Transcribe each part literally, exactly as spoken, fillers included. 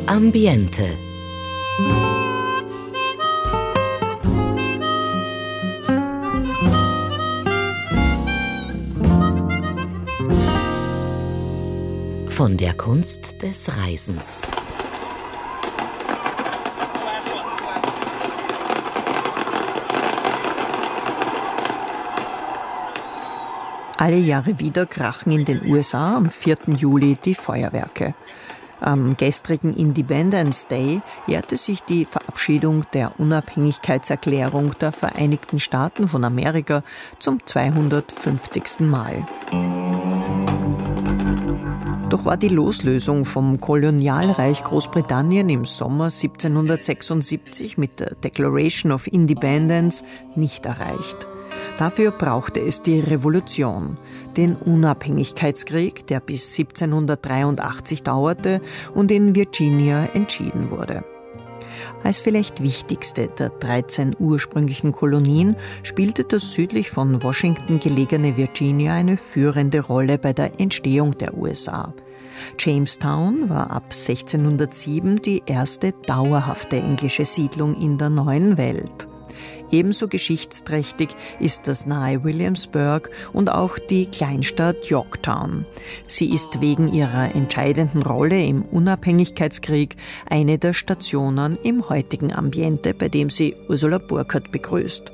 Ambiente. Von der Kunst des Reisens. Alle Jahre wieder krachen in den U S A am vierten Juli die Feuerwerke. Am gestrigen Independence Day jährte sich die Verabschiedung der Unabhängigkeitserklärung der Vereinigten Staaten von Amerika zum zweihundertfünfzigsten Mal. Doch war die Loslösung vom Kolonialreich Großbritannien im Sommer siebzehnhundertsechsundsiebzig mit der Declaration of Independence nicht erreicht. Dafür brauchte es die Revolution, den Unabhängigkeitskrieg, der bis siebzehnhundertdreiundachtzig dauerte und in Virginia entschieden wurde. Als vielleicht wichtigste der dreizehn ursprünglichen Kolonien spielte das südlich von Washington gelegene Virginia eine führende Rolle bei der Entstehung der U S A. Jamestown war ab sechzehnhundertsieben die erste dauerhafte englische Siedlung in der neuen Welt. Ebenso geschichtsträchtig ist das nahe Williamsburg und auch die Kleinstadt Yorktown. Sie ist wegen ihrer entscheidenden Rolle im Unabhängigkeitskrieg eine der Stationen im heutigen Ambiente, bei dem sie Ursula Burkhardt begrüßt.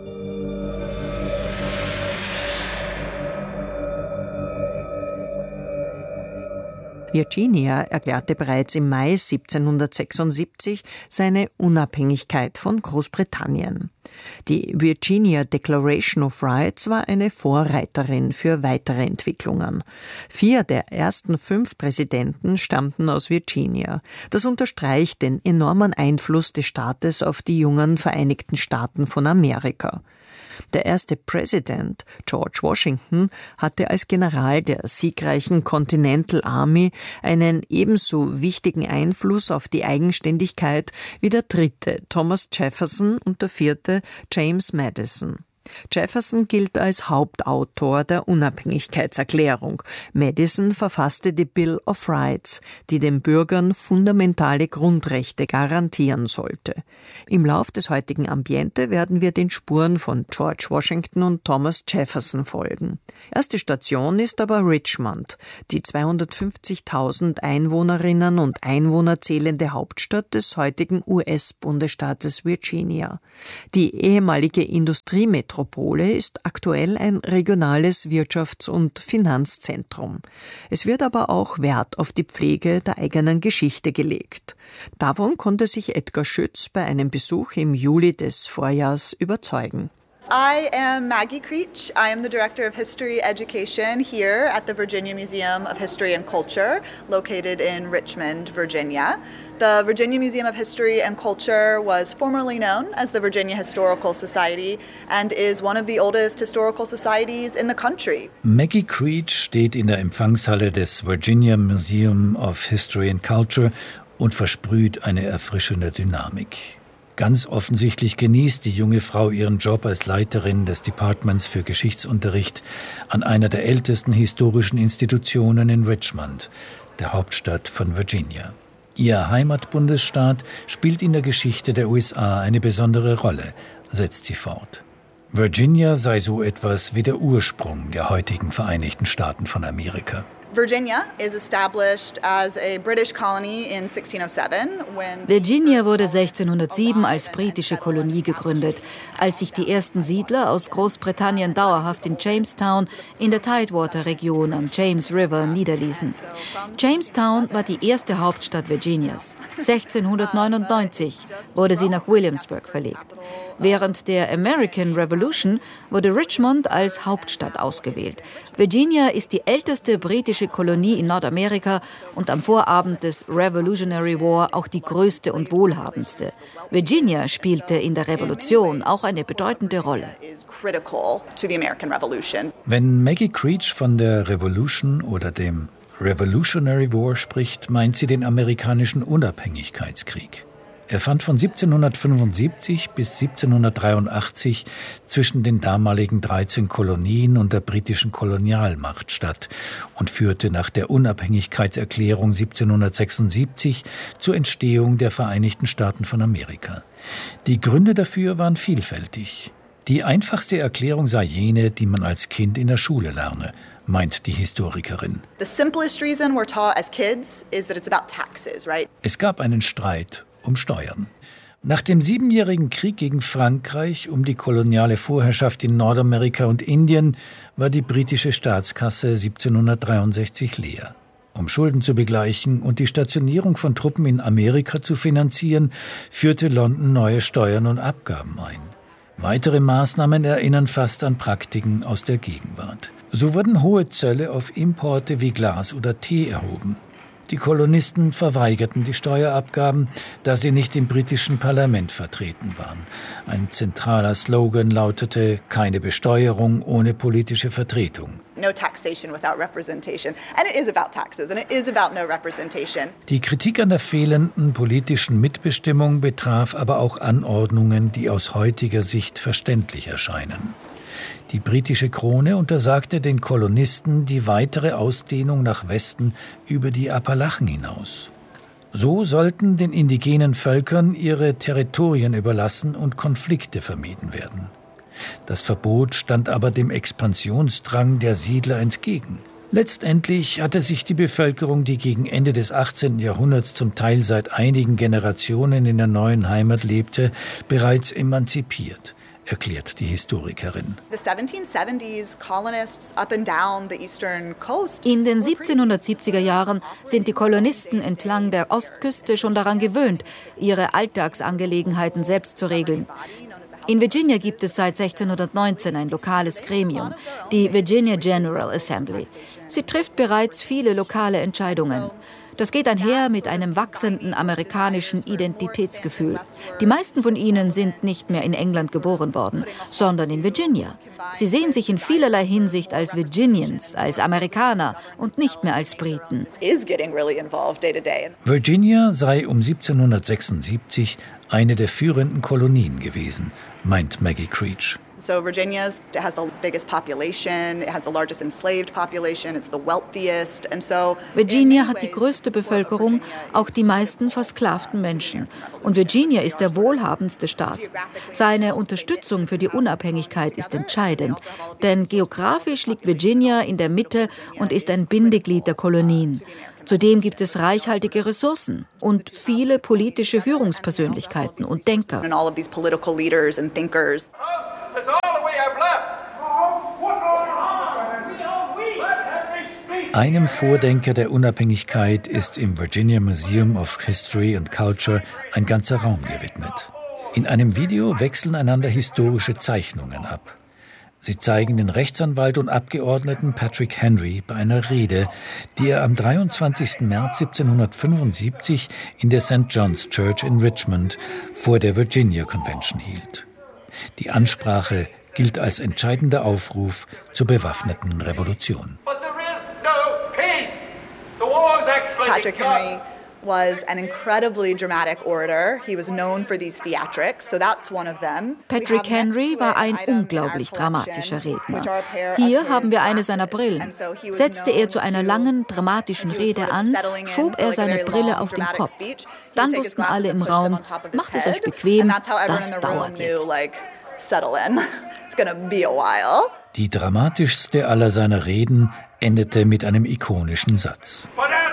Virginia erklärte bereits im Mai siebzehnhundertsechsundsiebzig seine Unabhängigkeit von Großbritannien. Die Virginia Declaration of Rights war eine Vorreiterin für weitere Entwicklungen. Vier der ersten fünf Präsidenten stammten aus Virginia. Das unterstreicht den enormen Einfluss des Staates auf die jungen Vereinigten Staaten von Amerika. Der erste Präsident, George Washington, hatte als General der siegreichen Continental Army einen ebenso wichtigen Einfluss auf die Eigenständigkeit wie der dritte, Thomas Jefferson, und der vierte, James Madison. Jefferson gilt als Hauptautor der Unabhängigkeitserklärung. Madison verfasste die Bill of Rights, die den Bürgern fundamentale Grundrechte garantieren sollte. Im Lauf des heutigen Ambiente werden wir den Spuren von George Washington und Thomas Jefferson folgen. Erste Station ist aber Richmond, die zweihundertfünfzigtausend Einwohnerinnen und Einwohner zählende Hauptstadt des heutigen U S-Bundesstaates Virginia. Die ehemalige Industriemetropole Metropole ist aktuell ein regionales Wirtschafts- und Finanzzentrum. Es wird aber auch Wert auf die Pflege der eigenen Geschichte gelegt. Davon konnte sich Edgar Schütz bei einem Besuch im Juli des Vorjahrs überzeugen. I am Maggie Creech. I am the Director of History Education here at the Virginia Museum of History and Culture, located in Richmond, Virginia. The Virginia Museum of History and Culture was formerly known as the Virginia Historical Society and is one of the oldest historical societies in the country. Maggie Creech steht in der Empfangshalle des Virginia Museum of History and Culture und versprüht eine erfrischende Dynamik. Ganz offensichtlich genießt die junge Frau ihren Job als Leiterin des Departments für Geschichtsunterricht an einer der ältesten historischen Institutionen in Richmond, der Hauptstadt von Virginia. Ihr Heimatbundesstaat spielt in der Geschichte der U S A eine besondere Rolle, setzt sie fort. Virginia sei so etwas wie der Ursprung der heutigen Vereinigten Staaten von Amerika. Virginia is established as a British colony in sixteen oh seven when Virginia wurde sechzehnhundertsieben als britische Kolonie gegründet, als sich die ersten Siedler aus Großbritannien dauerhaft in Jamestown in der Tidewater-Region am James River niederließen. Jamestown war die erste Hauptstadt Virginias. sechzehnhundertneunundneunzig wurde sie nach Williamsburg verlegt. Während der American Revolution wurde Richmond als Hauptstadt ausgewählt. Virginia ist die älteste britische Kolonie in Nordamerika und am Vorabend des Revolutionary War auch die größte und wohlhabendste. Virginia spielte in der Revolution auch eine bedeutende Rolle. Wenn Maggie Creech von der Revolution oder dem Revolutionary War spricht, meint sie den amerikanischen Unabhängigkeitskrieg. Er fand von siebzehnhundertfünfundsiebzig bis siebzehnhundertdreiundachtzig zwischen den damaligen dreizehn Kolonien und der britischen Kolonialmacht statt und führte nach der Unabhängigkeitserklärung siebzehnhundertsechsundsiebzig zur Entstehung der Vereinigten Staaten von Amerika. Die Gründe dafür waren vielfältig. Die einfachste Erklärung sei jene, die man als Kind in der Schule lerne, meint die Historikerin. Es gab einen Streit um Steuern. Nach dem Siebenjährigen Krieg gegen Frankreich um die koloniale Vorherrschaft in Nordamerika und Indien war die britische Staatskasse siebzehnhundertdreiundsechzig leer. Um Schulden zu begleichen und die Stationierung von Truppen in Amerika zu finanzieren, führte London neue Steuern und Abgaben ein. Weitere Maßnahmen erinnern fast an Praktiken aus der Gegenwart. So wurden hohe Zölle auf Importe wie Glas oder Tee erhoben. Die Kolonisten verweigerten die Steuerabgaben, da sie nicht im britischen Parlament vertreten waren. Ein zentraler Slogan lautete: keine Besteuerung ohne politische Vertretung. No taxation without representation. And it is about taxes and it is about no representation. Die Kritik an der fehlenden politischen Mitbestimmung betraf aber auch Anordnungen, die aus heutiger Sicht verständlich erscheinen. Die britische Krone untersagte den Kolonisten die weitere Ausdehnung nach Westen über die Appalachen hinaus. So sollten den indigenen Völkern ihre Territorien überlassen und Konflikte vermieden werden. Das Verbot stand aber dem Expansionsdrang der Siedler entgegen. Letztendlich hatte sich die Bevölkerung, die gegen Ende des achtzehnten Jahrhunderts zum Teil seit einigen Generationen in der neuen Heimat lebte, bereits emanzipiert, erklärt die Historikerin. In den siebzehnhundertsiebziger Jahren sind die Kolonisten entlang der Ostküste schon daran gewöhnt, ihre Alltagsangelegenheiten selbst zu regeln. In Virginia gibt es seit sechzehnhundertneunzehn ein lokales Gremium, die Virginia General Assembly. Sie trifft bereits viele lokale Entscheidungen. Das geht einher mit einem wachsenden amerikanischen Identitätsgefühl. Die meisten von ihnen sind nicht mehr in England geboren worden, sondern in Virginia. Sie sehen sich in vielerlei Hinsicht als Virginians, als Amerikaner und nicht mehr als Briten. Virginia sei um siebzehnhundertsechsundsiebzig eine der führenden Kolonien gewesen, meint Maggie Creech. So Virginia has the biggest population, it has the largest enslaved population, it's the wealthiest, and so Virginia hat die größte Bevölkerung, auch die meisten versklavten Menschen. Und Virginia ist der wohlhabendste Staat. Seine Unterstützung für die Unabhängigkeit ist entscheidend, denn geografisch liegt Virginia in der Mitte und ist ein Bindeglied der Kolonien. Zudem gibt es reichhaltige Ressourcen und viele politische Führungspersönlichkeiten und Denker. Einem Vordenker der Unabhängigkeit ist im Virginia Museum of History and Culture ein ganzer Raum gewidmet. In einem Video wechseln einander historische Zeichnungen ab. Sie zeigen den Rechtsanwalt und Abgeordneten Patrick Henry bei einer Rede, die er am dreiundzwanzigsten März siebzehnhundertfünfundsiebzig in der Saint John's Church in Richmond vor der Virginia Convention hielt. Die Ansprache gilt als entscheidender Aufruf zur bewaffneten Revolution. Patrick Henry was an incredibly dramatic orator. He was known for these theatrics, so that's one of them. Patrick Henry war ein unglaublich dramatischer Redner. Hier haben wir eine seiner Brillen. Setzte er zu einer langen, dramatischen Rede an, schob er seine Brille auf den Kopf. Dann wussten alle im Raum, macht es euch bequem, das dauert jetzt. Die dramatischste aller seiner Reden endete mit einem ikonischen Satz.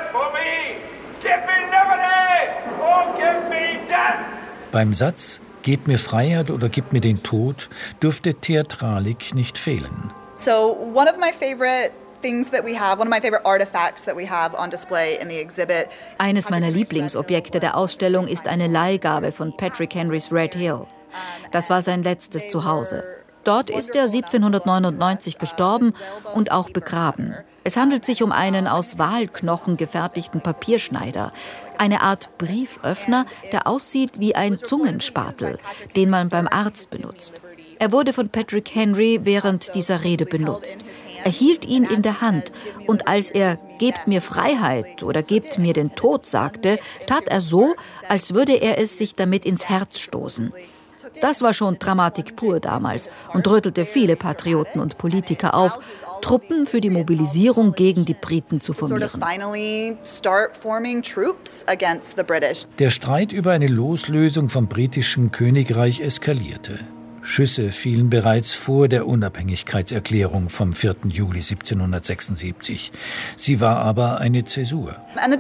Beim Satz »Gebt mir Freiheit oder gebt mir den Tod« dürfte Theatralik nicht fehlen. So one of my favorite things that we have, one of my favorite artifacts that we have on display in the exhibit. Eines meiner Lieblingsobjekte der Ausstellung ist eine Leihgabe von Patrick Henrys Red Hill. Das war sein letztes Zuhause. Dort ist er siebzehnhundertneunundneunzig gestorben und auch begraben. Es handelt sich um einen aus Walknochen gefertigten Papierschneider, eine Art Brieföffner, der aussieht wie ein Zungenspatel, den man beim Arzt benutzt. Er wurde von Patrick Henry während dieser Rede benutzt. Er hielt ihn in der Hand und als er »Gebt mir Freiheit« oder »Gebt mir den Tod« sagte, tat er so, als würde er es sich damit ins Herz stoßen. Das war schon Dramatik pur damals und rüttelte viele Patrioten und Politiker auf, Truppen für die Mobilisierung gegen die Briten zu formieren. Der Streit über eine Loslösung vom britischen Königreich eskalierte. Schüsse fielen bereits vor der Unabhängigkeitserklärung vom vierten Juli siebzehnhundertsechsundsiebzig. Sie war aber eine Zäsur.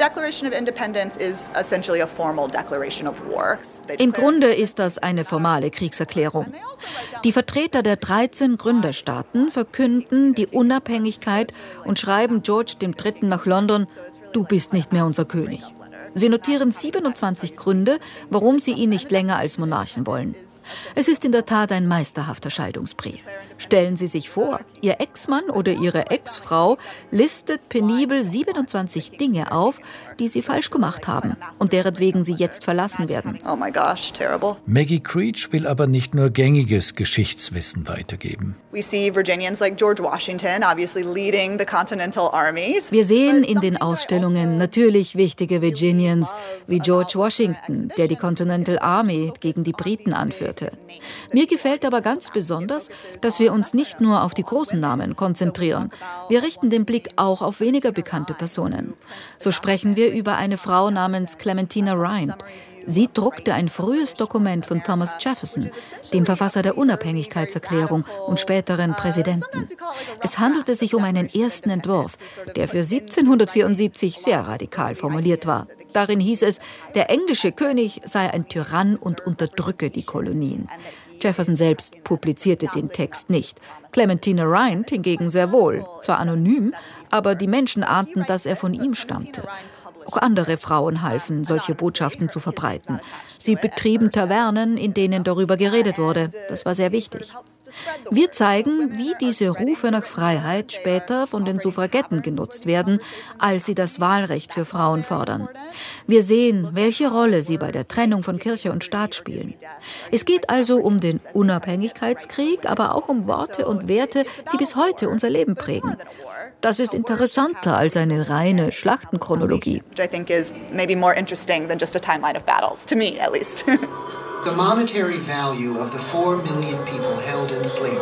Im Grunde ist das eine formale Kriegserklärung. Die Vertreter der dreizehn Gründerstaaten verkünden die Unabhängigkeit und schreiben George der Dritte nach London: Du bist nicht mehr unser König. Sie notieren siebenundzwanzig Gründe, warum sie ihn nicht länger als Monarchen wollen. Es ist in der Tat ein meisterhafter Scheidungsbrief. Stellen Sie sich vor, Ihr Ex-Mann oder Ihre Ex-Frau listet penibel siebenundzwanzig Dinge auf, die Sie falsch gemacht haben und deretwegen Sie jetzt verlassen werden. Oh my gosh, terrible. Maggie Creech will aber nicht nur gängiges Geschichtswissen weitergeben. We see Virginians like George Washington obviously leading the Continental Armies. Wir sehen in den Ausstellungen natürlich wichtige Virginians wie George Washington, der die Continental Army gegen die Briten anführte. Mir gefällt aber ganz besonders, dass wir uns nicht nur auf die großen Namen konzentrieren. Wir richten den Blick auch auf weniger bekannte Personen. So sprechen wir über eine Frau namens Clementina Rhind. Sie druckte ein frühes Dokument von Thomas Jefferson, dem Verfasser der Unabhängigkeitserklärung und späteren Präsidenten. Es handelte sich um einen ersten Entwurf, der für siebzehnhundertvierundsiebzig sehr radikal formuliert war. Darin hieß es, der englische König sei ein Tyrann und unterdrücke die Kolonien. Jefferson selbst publizierte den Text nicht. Clementina Rhind hingegen sehr wohl, zwar anonym, aber die Menschen ahnten, dass er von ihm stammte. Auch andere Frauen halfen, solche Botschaften zu verbreiten. Sie betrieben Tavernen, in denen darüber geredet wurde. Das war sehr wichtig. Wir zeigen, wie diese Rufe nach Freiheit später von den Suffragetten genutzt werden, als sie das Wahlrecht für Frauen fordern. Wir sehen, welche Rolle sie bei der Trennung von Kirche und Staat spielen. Es geht also um den Unabhängigkeitskrieg, aber auch um Worte und Werte, die bis heute unser Leben prägen. Das ist interessanter als eine reine Schlachtenchronologie. Which I think is maybe more interesting than just a timeline of battles, to me at least. The monetary value of the four million people held in slavery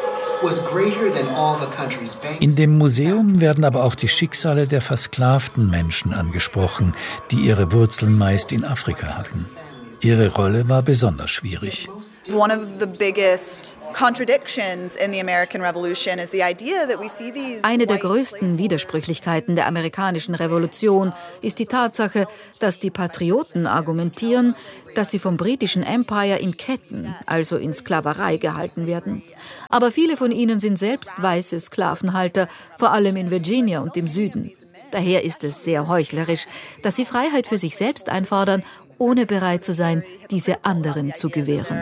was greater than all the country's banks. In dem Museum werden aber auch die Schicksale der versklavten Menschen angesprochen, die ihre Wurzeln meist in Afrika hatten. Ihre Rolle war besonders schwierig. One of the biggest contradictions in the American Revolution is the idea that we see these. Eine der größten Widersprüchlichkeiten der amerikanischen Revolution ist die Tatsache, dass die Patrioten argumentieren, dass sie vom britischen Empire in Ketten, also in Sklaverei, gehalten werden. Aber viele von ihnen sind selbst weiße Sklavenhalter, vor allem in Virginia und im Süden. Daher ist es sehr heuchlerisch, dass sie Freiheit für sich selbst einfordern, ohne bereit zu sein, diese anderen zu gewähren.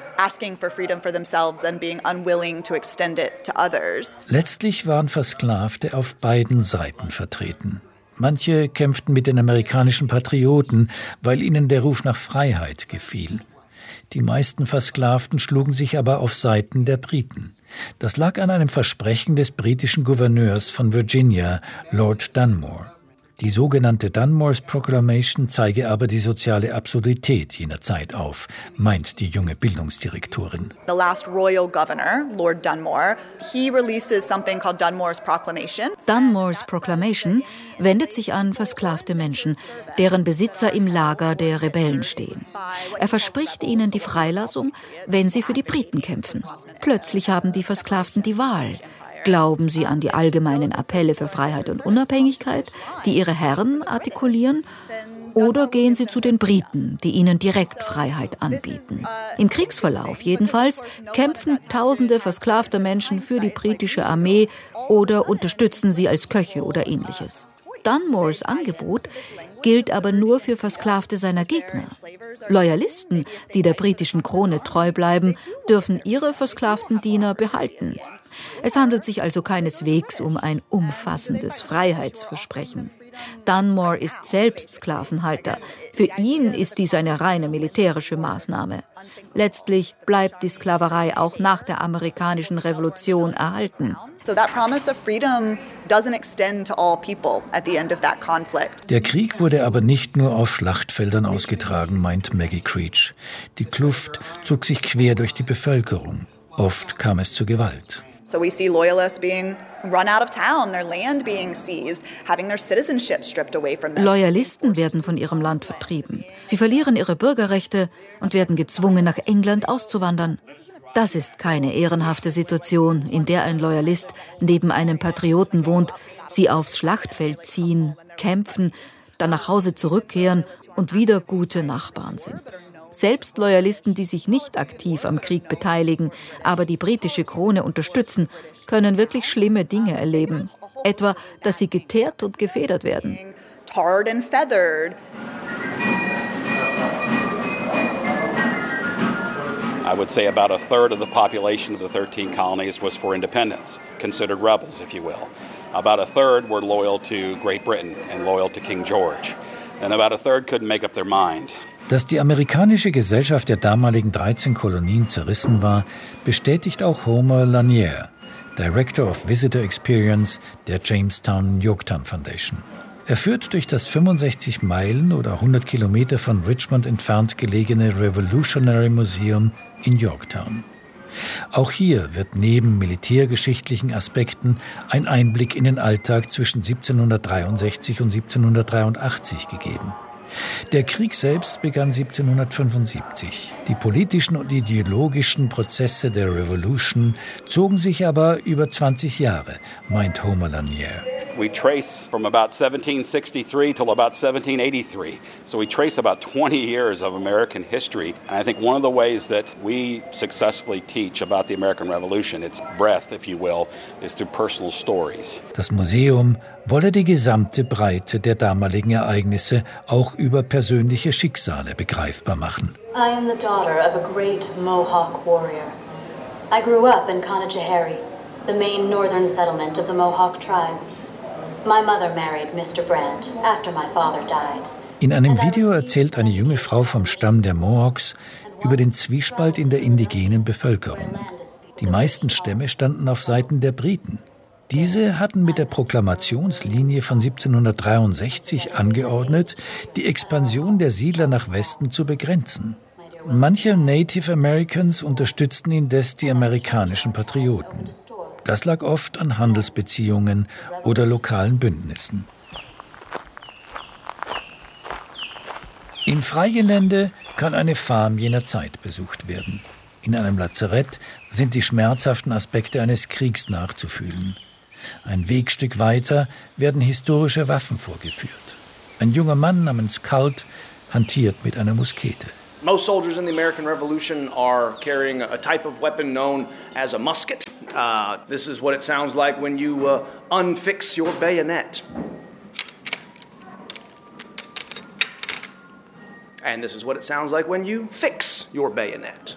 Letztlich waren Versklavte auf beiden Seiten vertreten. Manche kämpften mit den amerikanischen Patrioten, weil ihnen der Ruf nach Freiheit gefiel. Die meisten Versklavten schlugen sich aber auf Seiten der Briten. Das lag an einem Versprechen des britischen Gouverneurs von Virginia, Lord Dunmore. Die sogenannte Dunmore's Proclamation zeige aber die soziale Absurdität jener Zeit auf, meint die junge Bildungsdirektorin. The last royal governor, Lord Dunmore, he releases something called Dunmore's Proclamation. Dunmore's Proclamation wendet sich an versklavte Menschen, deren Besitzer im Lager der Rebellen stehen. Er verspricht ihnen die Freilassung, wenn sie für die Briten kämpfen. Plötzlich haben die Versklavten die Wahl. Glauben sie an die allgemeinen Appelle für Freiheit und Unabhängigkeit, die ihre Herren artikulieren, oder gehen sie zu den Briten, die ihnen direkt Freiheit anbieten? Im Kriegsverlauf jedenfalls kämpfen tausende versklavter Menschen für die britische Armee oder unterstützen sie als Köche oder ähnliches. Dunmores Angebot gilt aber nur für Versklavte seiner Gegner. Loyalisten, die der britischen Krone treu bleiben, dürfen ihre versklavten Diener behalten. Es handelt sich also keineswegs um ein umfassendes Freiheitsversprechen. Dunmore ist selbst Sklavenhalter. Für ihn ist dies eine reine militärische Maßnahme. Letztlich bleibt die Sklaverei auch nach der amerikanischen Revolution erhalten. So that promise of freedom doesn't extend to all people at the end of that conflict. Der Krieg wurde aber nicht nur auf Schlachtfeldern ausgetragen, meint Maggie Creech. Die Kluft zog sich quer durch die Bevölkerung. Oft kam es zu Gewalt. So we see loyalists being run out of town, their land being seized, having their citizenship stripped away from them. Loyalisten werden von ihrem Land vertrieben. Sie verlieren ihre Bürgerrechte und werden gezwungen, nach England auszuwandern. Das ist keine ehrenhafte Situation, in der ein Loyalist neben einem Patrioten wohnt, sie aufs Schlachtfeld ziehen, kämpfen, dann nach Hause zurückkehren und wieder gute Nachbarn sind. Selbst Loyalisten, die sich nicht aktiv am Krieg beteiligen, aber die britische Krone unterstützen, können wirklich schlimme Dinge erleben. Etwa, dass sie geteert und gefedert werden. Tarred and feathered. I would say about a third of the population of the thirteen colonies was for independence, considered rebels, if you will. About a third were loyal to Great Britain and loyal to King George. And about a third couldn't make up their mind. Dass die amerikanische Gesellschaft der damaligen dreizehn Kolonien zerrissen war, bestätigt auch Homer Lanier, Director of Visitor Experience der Jamestown Yorktown Foundation. Er führt durch das fünfundsechzig Meilen oder hundert Kilometer von Richmond entfernt gelegene Revolutionary Museum in Yorktown. Auch hier wird neben militärgeschichtlichen Aspekten ein Einblick in den Alltag zwischen siebzehnhundertdreiundsechzig und siebzehnhundertdreiundachtzig gegeben. Der Krieg selbst begann siebzehnhundertfünfundsiebzig. Die politischen und ideologischen Prozesse der Revolution zogen sich aber über zwanzig Jahre, meint Homer Lanier. We trace from about seventeen sixty-three till about seventeen eighty-three. So we trace about twenty years of American history. And I think one of the ways that we successfully teach about the American Revolution, its breadth, if you will, is through personal stories. Das Museum wolle die gesamte Breite der damaligen Ereignisse auch über persönliche Schicksale begreifbar machen. I am the daughter of a great Mohawk warrior. I grew up in Conajohary, the main northern settlement of the Mohawk tribe. My mother married Mister Brandt after my father died. In einem Video erzählt eine junge Frau vom Stamm der Mohawks über den Zwiespalt in der indigenen Bevölkerung. Die meisten Stämme standen auf Seiten der Briten. Diese hatten mit der Proklamationslinie von siebzehnhundertdreiundsechzig angeordnet, die Expansion der Siedler nach Westen zu begrenzen. Manche Native Americans unterstützten indes die amerikanischen Patrioten. Das lag oft an Handelsbeziehungen oder lokalen Bündnissen. Im Freigelände kann eine Farm jener Zeit besucht werden. In einem Lazarett sind die schmerzhaften Aspekte eines Kriegs nachzufühlen. Ein Wegstück weiter werden historische Waffen vorgeführt. Ein junger Mann namens Colt hantiert mit einer Muskete. Most soldiers in the American Revolution are carrying a type of weapon known as a musket. Uh, this is what it sounds like when you uh, unfix your bayonet. And this is what it sounds like when you fix your bayonet.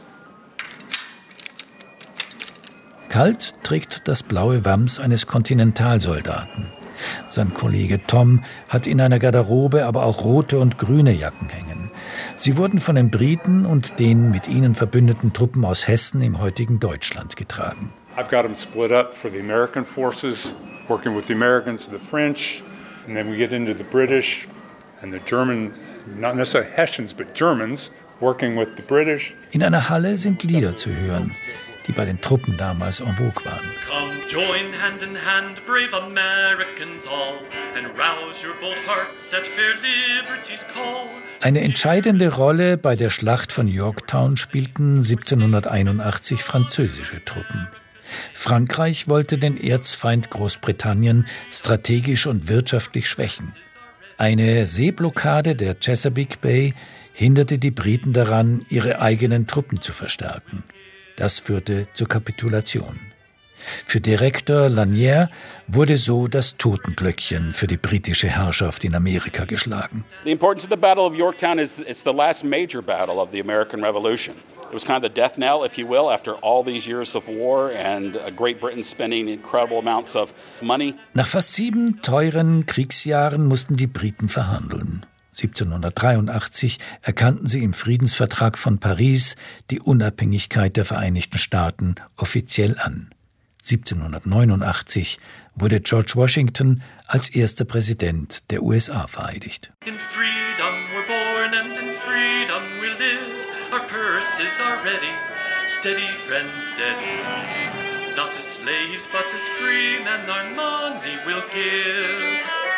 Colt trägt das blaue Wams eines Kontinentalsoldaten. Sein Kollege Tom hat in einer Garderobe aber auch rote und grüne Jacken hängen. Sie wurden von den Briten und den mit ihnen verbündeten Truppen aus Hessen im heutigen Deutschland getragen. I've got them split up for the American forces, working with the Americans and the French, and then we get into the British and the German, not necessarily Hessians, but Germans, working with the British. In einer Halle sind Lieder zu hören, die bei den Truppen damals en vogue waren. Come join hand in hand, brave Americans all, and rouse your bold hearts at fair liberty's call. Eine entscheidende Rolle bei der Schlacht von Yorktown spielten siebzehnhunderteinundachtzig französische Truppen. Frankreich wollte den Erzfeind Großbritannien strategisch und wirtschaftlich schwächen. Eine Seeblockade der Chesapeake Bay hinderte die Briten daran, ihre eigenen Truppen zu verstärken. Das führte zur Kapitulation. Für Direktor Lanier wurde so das Totenglöckchen für die britische Herrschaft in Amerika geschlagen. The importance of the Battle of Yorktown is it's the last major battle of the American Revolution. It was kind of the death knell, if you will, after all these years of war and Great Britain spending incredible amounts of money. Nach fast sieben teuren Kriegsjahren mussten die Briten verhandeln. siebzehnhundertdreiundachtzig erkannten sie im Friedensvertrag von Paris die Unabhängigkeit der Vereinigten Staaten offiziell an. siebzehnhundertneunundachtzig wurde George Washington als erster Präsident der U S A vereidigt. In freedom we're born and in freedom we live. Our purses are ready, steady friends, steady. Not as slaves but as free men our money will give.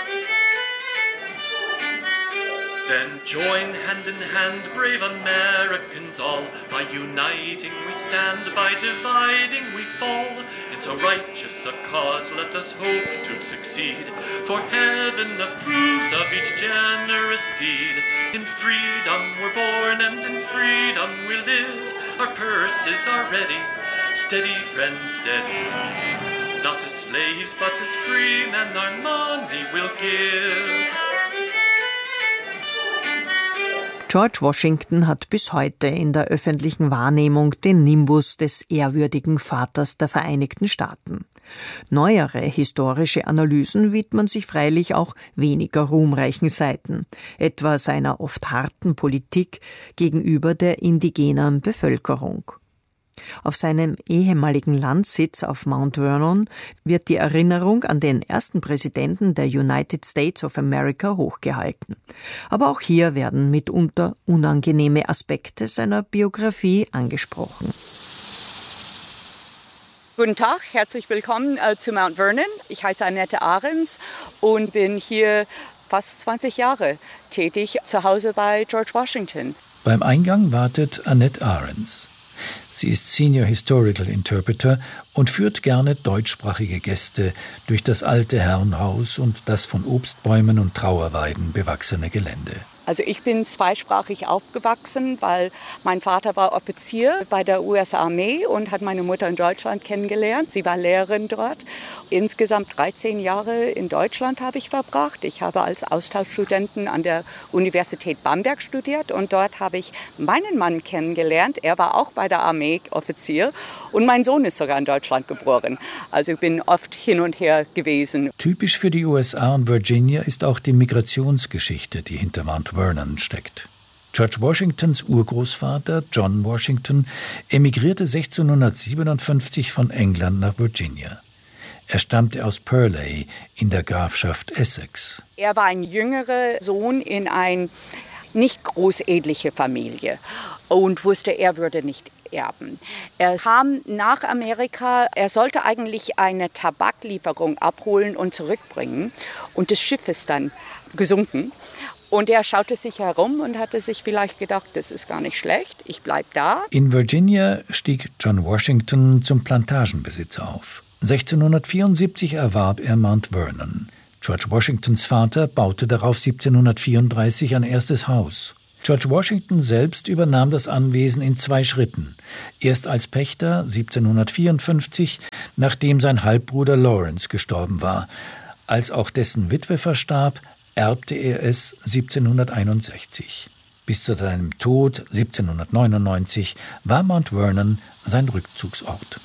Then join hand in hand, brave Americans all. By uniting we stand, by dividing we fall. It's a righteous a cause, let us hope to succeed. For heaven approves of each generous deed. In freedom we're born and in freedom we live. Our purses are ready, steady friends, steady. Not as slaves but as free men our money will give. George Washington hat bis heute in der öffentlichen Wahrnehmung den Nimbus des ehrwürdigen Vaters der Vereinigten Staaten. Neuere historische Analysen widmen sich freilich auch weniger ruhmreichen Seiten, etwa seiner oft harten Politik gegenüber der indigenen Bevölkerung. Auf seinem ehemaligen Landsitz auf Mount Vernon wird die Erinnerung an den ersten Präsidenten der United States of America hochgehalten. Aber auch hier werden mitunter unangenehme Aspekte seiner Biografie angesprochen. Guten Tag, herzlich willkommen äh, zu Mount Vernon. Ich heiße Annette Ahrens und bin hier fast zwanzig Jahre tätig, zu Hause bei George Washington. Beim Eingang wartet Annette Ahrens. Sie ist Senior Historical Interpreter und führt gerne deutschsprachige Gäste durch das alte Herrenhaus und das von Obstbäumen und Trauerweiden bewachsene Gelände. Also ich bin zweisprachig aufgewachsen, weil mein Vater war Offizier bei der U S-Armee und hat meine Mutter in Deutschland kennengelernt. Sie war Lehrerin dort. Insgesamt dreizehn Jahre in Deutschland habe ich verbracht. Ich habe als Austauschstudentin an der Universität Bamberg studiert und dort habe ich meinen Mann kennengelernt. Er war auch bei der Armee Offizier und mein Sohn ist sogar in Deutschland geboren. Also ich bin oft hin und her gewesen. Typisch für die U S A und Virginia ist auch die Migrationsgeschichte, die hinter Mount Vernon steckt. George Washingtons Urgroßvater John Washington emigrierte sechzehnhundertsiebenundfünfzig von England nach Virginia. Er stammte aus Purley in der Grafschaft Essex. Er war ein jüngerer Sohn in eine nicht großedliche Familie und wusste, er würde nicht erben. Er kam nach Amerika, er sollte eigentlich eine Tabaklieferung abholen und zurückbringen und das Schiff ist dann gesunken. Und er schaute sich herum und hatte sich vielleicht gedacht, das ist gar nicht schlecht, ich bleib da. In Virginia stieg John Washington zum Plantagenbesitzer auf. sechzehnhundertvierundsiebzig erwarb er Mount Vernon. George Washingtons Vater baute darauf siebzehnhundertvierunddreißig ein erstes Haus. George Washington selbst übernahm das Anwesen in zwei Schritten. Erst als Pächter siebzehnhundertvierundfünfzig, nachdem sein Halbbruder Lawrence gestorben war. Als auch dessen Witwe verstarb, erbte er es siebzehnhunderteinundsechzig. Bis zu seinem Tod siebzehnhundertneunundneunzig war Mount Vernon sein Rückzugsort.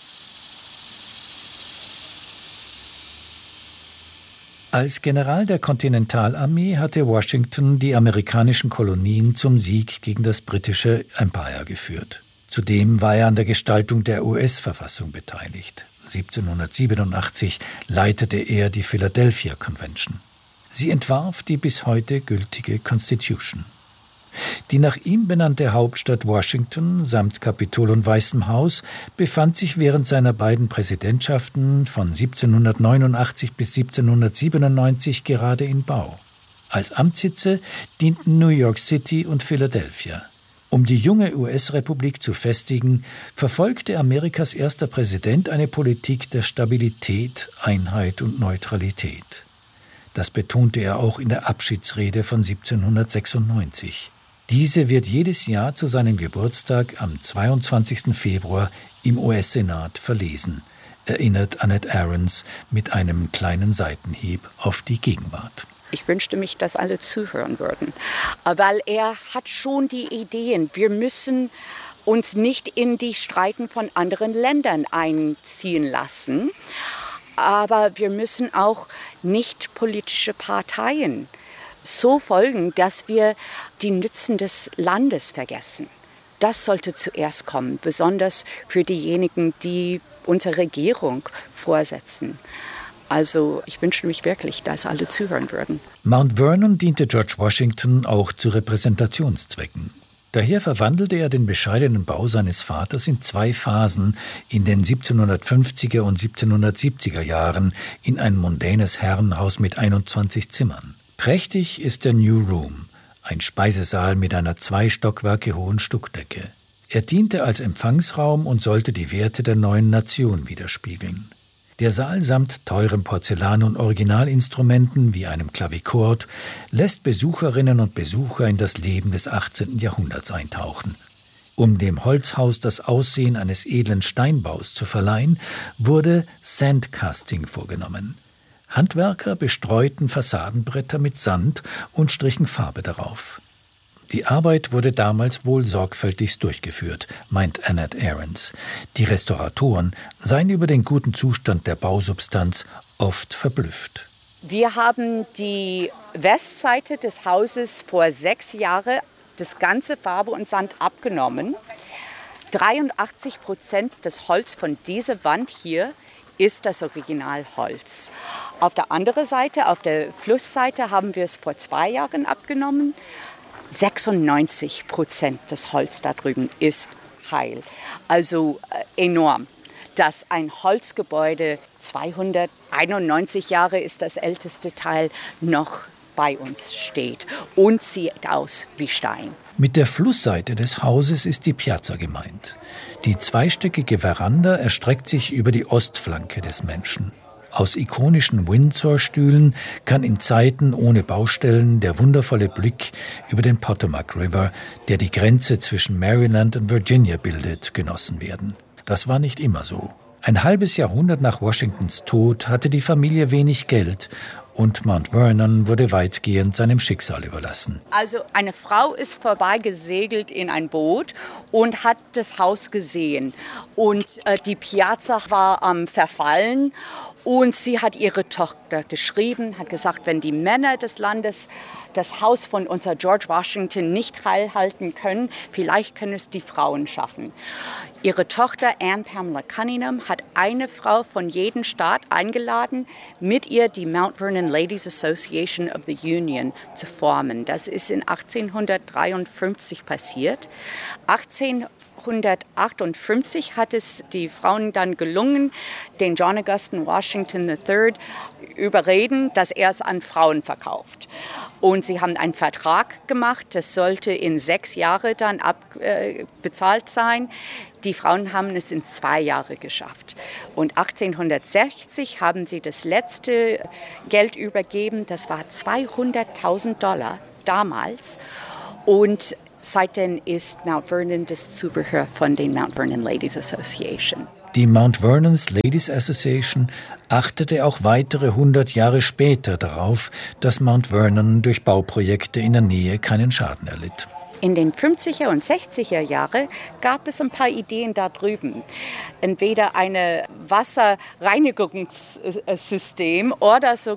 Als General der Kontinentalarmee hatte Washington die amerikanischen Kolonien zum Sieg gegen das britische Empire geführt. Zudem war er an der Gestaltung der U S-Verfassung beteiligt. siebzehnhundertsiebenundachtzig leitete er die Philadelphia Convention. Sie entwarf die bis heute gültige Constitution. Die nach ihm benannte Hauptstadt Washington samt Kapitol und Weißem Haus befand sich während seiner beiden Präsidentschaften von siebzehnhundertneunundachtzig bis siebzehnhundertsiebenundneunzig gerade in Bau. Als Amtssitze dienten New York City und Philadelphia. Um die junge U S-Republik zu festigen, verfolgte Amerikas erster Präsident eine Politik der Stabilität, Einheit und Neutralität. Das betonte er auch in der Abschiedsrede von siebzehnhundertsechsundneunzig. Diese wird jedes Jahr zu seinem Geburtstag am zweiundzwanzigsten Februar im U S-Senat verlesen, erinnert Annette Ahrens mit einem kleinen Seitenhieb auf die Gegenwart. Ich wünschte mich, dass alle zuhören würden, weil er hat schon die Ideen. Wir müssen uns nicht in die Streiten von anderen Ländern einziehen lassen, aber wir müssen auch nicht politische Parteien so folgen, dass wir die Nützen des Landes vergessen. Das sollte zuerst kommen, besonders für diejenigen, die unsere Regierung vorsetzen. Also ich wünsche mich wirklich, dass alle zuhören würden. Mount Vernon diente George Washington auch zu Repräsentationszwecken. Daher verwandelte er den bescheidenen Bau seines Vaters in zwei Phasen in den siebzehnhundertfünfziger und siebzehnhundertsiebziger Jahren in ein mondänes Herrenhaus mit einundzwanzig Zimmern. Prächtig ist der New Room, ein Speisesaal mit einer zwei Stockwerke hohen Stuckdecke. Er diente als Empfangsraum und sollte die Werte der neuen Nation widerspiegeln. Der Saal samt teurem Porzellan und Originalinstrumenten wie einem Klavichord lässt Besucherinnen und Besucher in das Leben des achtzehnten Jahrhunderts eintauchen. Um dem Holzhaus das Aussehen eines edlen Steinbaus zu verleihen, wurde Sandcasting vorgenommen. Handwerker bestreuten Fassadenbretter mit Sand und strichen Farbe darauf. Die Arbeit wurde damals wohl sorgfältigst durchgeführt, meint Annette Ahrens. Die Restauratoren seien über den guten Zustand der Bausubstanz oft verblüfft. Wir haben die Westseite des Hauses vor sechs Jahren das ganze Farbe und Sand abgenommen. dreiundachtzig Prozent des Holz von dieser Wand hier ist das Originalholz. Auf der anderen Seite, auf der Flussseite, haben wir es vor zwei Jahren abgenommen. sechsundneunzig Prozent des Holz da drüben ist heil. Also äh, enorm, dass ein Holzgebäude zweihunderteinundneunzig Jahre ist das älteste Teil, noch bei uns steht und sieht aus wie Stein. Mit der Flussseite des Hauses ist die Piazza gemeint. Die zweistöckige Veranda erstreckt sich über die Ostflanke des Menschen. Aus ikonischen Windsor-Stühlen kann in Zeiten ohne Baustellen der wundervolle Blick über den Potomac River, der die Grenze zwischen Maryland und Virginia bildet, genossen werden. Das war nicht immer so. Ein halbes Jahrhundert nach Washingtons Tod hatte die Familie wenig Geld und Mount Vernon wurde weitgehend seinem Schicksal überlassen. Also eine Frau ist vorbeigesegelt in ein Boot und hat das Haus gesehen. Und äh, die Piazza war am ähm, Verfallen. Und sie hat ihre Tochter geschrieben, hat gesagt, wenn die Männer des Landes das Haus von unser George Washington nicht heil halten können, vielleicht können es die Frauen schaffen. Ihre Tochter Anne Pamela Cunningham hat eine Frau von jedem Staat eingeladen, mit ihr die Mount Vernon Ladies Association of the Union zu formen. Das ist in achtzehnhundertdreiundfünfzig passiert. achtzehnhundertachtundfünfzig hat es die Frauen dann gelungen, den John Augustin Washington der Dritte überreden, dass er es an Frauen verkauft. Und sie haben einen Vertrag gemacht, das sollte in sechs Jahre dann abbezahlt äh, sein. Die Frauen haben es in zwei Jahre geschafft. Und achtzehnhundertsechzig haben sie das letzte Geld übergeben, das war zweihunderttausend Dollar damals. Und seitdem ist Mount Vernon das Zubehör von den Mount Vernon Ladies Association. Die Mount Vernon's Ladies Association achtete auch weitere hundert Jahre später darauf, dass Mount Vernon durch Bauprojekte in der Nähe keinen Schaden erlitt. In den fünfziger und sechziger Jahren gab es ein paar Ideen da drüben. Entweder ein Wasserreinigungssystem oder so